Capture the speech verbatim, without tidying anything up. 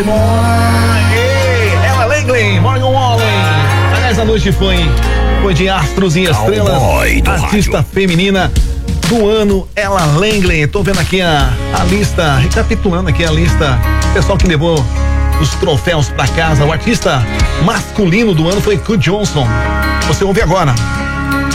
de bola. Ei, ela Langley, Morgan Wallen. Aliás, a noite foi, foi de astros e estrelas. Artista rádio. Feminina do ano, ela Langley. Tô vendo aqui a, a lista, recapitulando aqui a lista. Pessoal que levou os troféus pra casa. O artista masculino do ano foi Q Johnson. Você ouve agora.